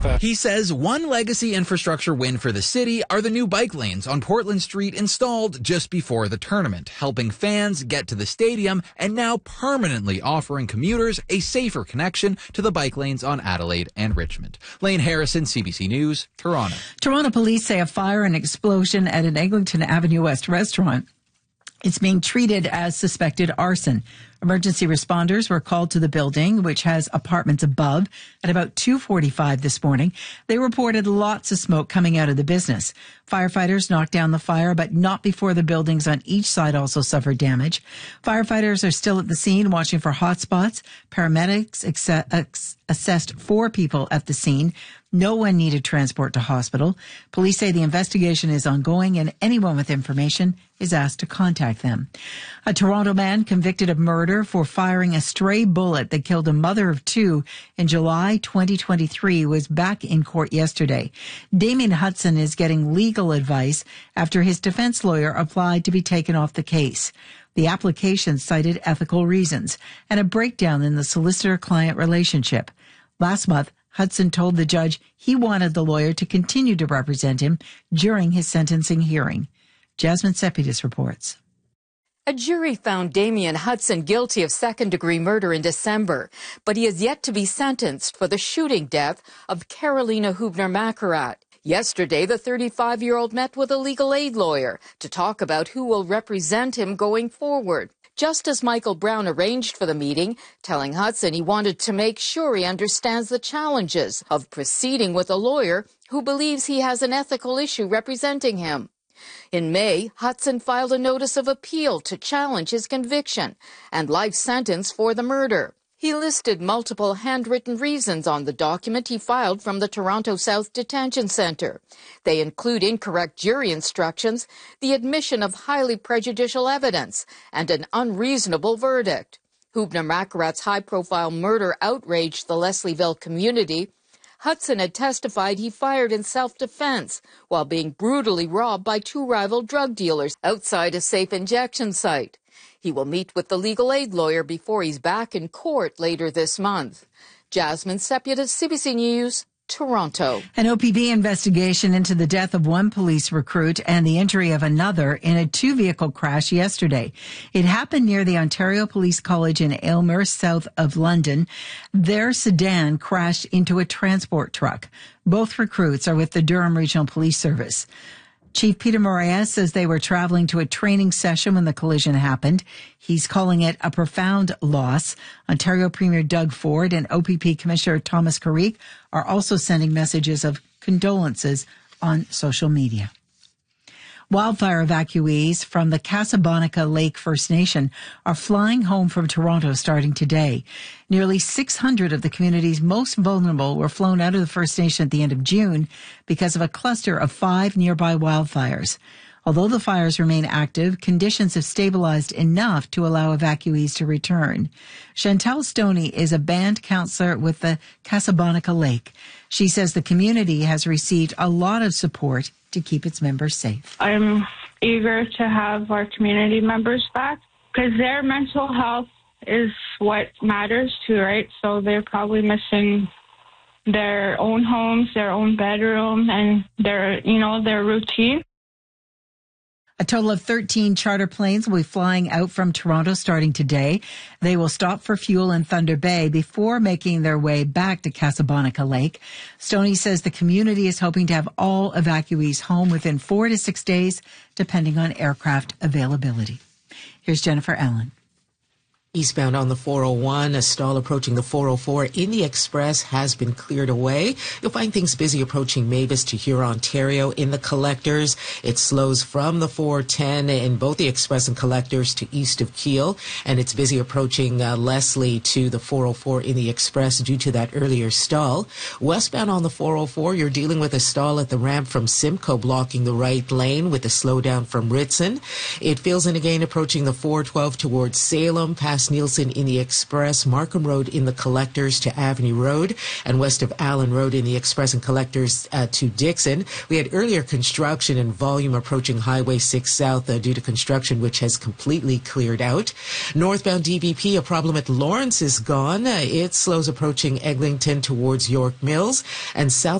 He says one legacy infrastructure win for the city are the new bike lanes on Portland Street installed just before the tournament, helping fans get to the stadium and now permanently offering commuters a safer connection to the bike lanes on Adelaide and Richmond. Lane Harrison, CBC News, Toronto. Toronto police say a fire and explosion at an Eglinton Avenue West restaurant is being treated as suspected arson. Emergency responders were called to the building, which has apartments above, at about 2:45 this morning. They reported lots of smoke coming out of the business. Firefighters knocked down the fire, but not before the buildings on each side also suffered damage. Firefighters are still at the scene watching for hotspots. Paramedics assessed 4 people at the scene. No one needed transport to hospital. Police say the investigation is ongoing and anyone with information is asked to contact them. A Toronto man convicted of murder for firing a stray bullet that killed a mother of 2 in July 2023 was back in court yesterday. Damien Hudson is getting legal advice after his defense lawyer applied to be taken off the case. The application cited ethical reasons and a breakdown in the solicitor-client relationship. Last month, Hudson told the judge he wanted the lawyer to continue to represent him during his sentencing hearing. Jasmine Sepidis reports. A jury found Damien Hudson guilty of second-degree murder in December, but he is yet to be sentenced for the shooting death of Carolina Hubner-Macarat. Yesterday, the 35-year-old met with a legal aid lawyer to talk about who will represent him going forward. Justice Michael Brown arranged for the meeting, telling Hudson he wanted to make sure he understands the challenges of proceeding with a lawyer who believes he has an ethical issue representing him. In May, Hudson filed a notice of appeal to challenge his conviction and life sentence for the murder. He listed multiple handwritten reasons on the document he filed from the Toronto South Detention Centre. They include incorrect jury instructions, the admission of highly prejudicial evidence, and an unreasonable verdict. Hubner-Macarat's high-profile murder outraged the Leslieville community. Hudson had testified he fired in self-defense while being brutally robbed by 2 rival drug dealers outside a safe injection site. He will meet with the legal aid lawyer before he's back in court later this month. Jasmine Sepidis, CBC News, Toronto. An OPB investigation into the death of one police recruit and the injury of another in a 2-vehicle crash yesterday. It happened near the Ontario Police College in Aylmer, south of London. Their sedan crashed into a transport truck. Both recruits are with the Durham Regional Police Service. Chief Peter Moraes says they were traveling to a training session when the collision happened. He's calling it a profound loss. Ontario Premier Doug Ford and OPP Commissioner Thomas Carrick are also sending messages of condolences on social media. Wildfire evacuees from the Casablanca Lake First Nation are flying home from Toronto starting today. Nearly 600 of the community's most vulnerable were flown out of the First Nation at the end of June because of a cluster of 5 nearby wildfires. Although the fires remain active, conditions have stabilized enough to allow evacuees to return. Chantal Stoney is a band counselor with the Casablanca Lake. She says the community has received a lot of support to keep its members safe. I'm eager to have our community members back because their mental health is what matters too, right? So they're probably missing their own homes, their own bedroom, and their routine. A total of 13 charter planes will be flying out from Toronto starting today. They will stop for fuel in Thunder Bay before making their way back to Casablanca Lake. Stoney says the community is hoping to have all evacuees home within 4 to 6 days, depending on aircraft availability. Here's Jennifer Allen. Eastbound on the 401, a stall approaching the 404 in the Express has been cleared away. You'll find things busy approaching Mavis to Huron, Ontario in the Collectors. It slows from the 410 in both the Express and Collectors to east of Keele. And it's busy approaching Leslie to the 404 in the Express due to that earlier stall. Westbound on the 404, you're dealing with a stall at the ramp from Simcoe blocking the right lane with a slowdown from Ritson. It fills in again approaching the 412 towards Salem past past Nielsen in the Express, Markham Road in the Collectors to Avenue Road, and west of Allen Road in the Express and Collectors to Dixon. We had earlier construction and volume approaching Highway 6 South due to construction, which has completely cleared out. Northbound DVP, a problem at Lawrence is gone. It slows approaching Eglinton towards York Mills, and south